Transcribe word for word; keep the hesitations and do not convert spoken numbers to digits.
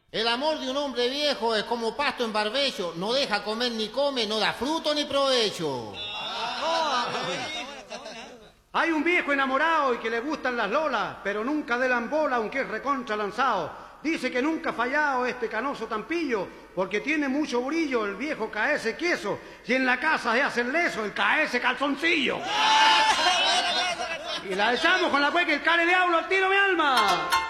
El amor de un hombre viejo es como pasto en barbecho, no deja comer ni come, no da fruto ni provecho. Hay un viejo enamorado y que le gustan las lolas, pero nunca delan bola aunque es recontra lanzado. Dice que nunca ha fallado este canoso tampillo, porque tiene mucho brillo el viejo caese queso, y en la casa se hace el leso el caese calzoncillo. Y la echamos con la cueca el care diablo al tiro mi alma.